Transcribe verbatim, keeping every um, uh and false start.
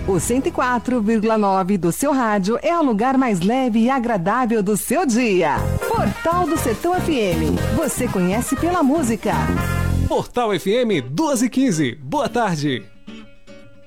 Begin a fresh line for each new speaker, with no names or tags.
O cento e quatro vírgula nove do seu rádio é o lugar mais leve e agradável do seu dia. Portal do Sertão F M. Você conhece pela música.
Portal F M duas e quinze. Boa tarde.